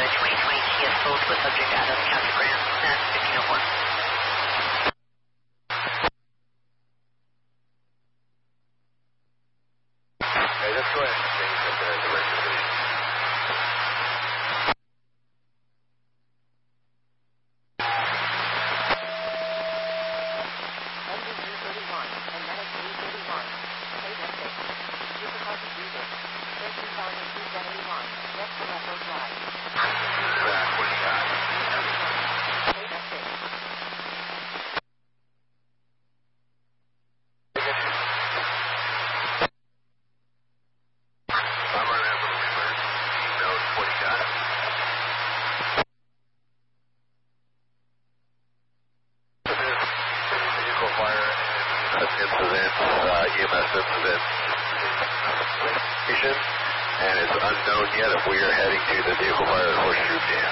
2020 Kia Soul to a subject out of Casa Grande at 1501. Okay, let's go ahead and change the direction, please. Engine 331 and Medic 331. State exit. Supercargo Diesel. 13,271. West Aleppo Drive. What do you got? State exit. I'm running out of first. Knows what you got. Vehicle fire incident, EMS incident station, and it's unknown yet if we are heading to the vehicle fire at Horseshoe Dam.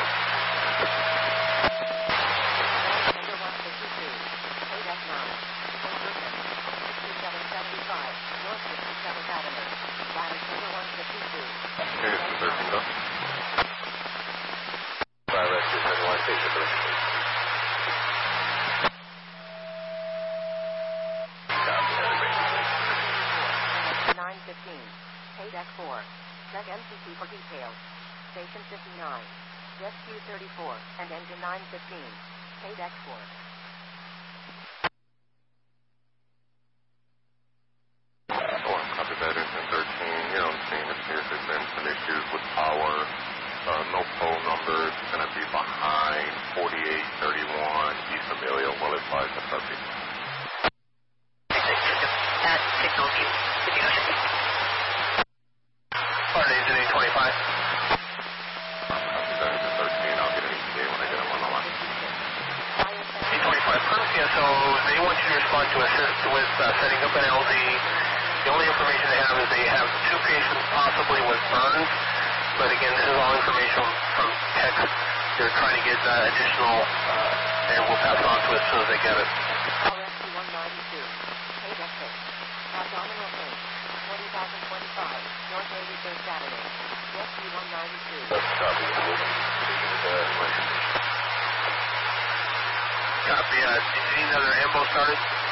Number 152. State F9. Ocean. 6775. North 67th Avenue. Ladder number 152. Here's the 13 go. Fire rescue 71 station for the machine. Copy, everybody. 915. Pay deck 4. Check MCC for details. Station 59. Rescue 34 and engine 915. Pay deck 4. Copy that, engine 13, you know, seeing if there's been some issues with power, no pole numbers, going to be behind 4831 East Amelia, will advise the subject. At Signal View. If you know shipping. Fire engine 825. Copy that, engine 13, I'll get an ETA when I get them on the line. 825, perfect. Yeah, so they want you to respond to assist with setting up an LD. The only information they have is they have 2 patients possibly with burns, but again, this is all information from text. They're trying to get additional, and we'll pass it on to us as soon as they get it. RSC 192. Pay deck 6. Abdominal pain. 20,025. North 83rd Avenue. Rescue 192. Copy. Copy. Do you need another ambo started?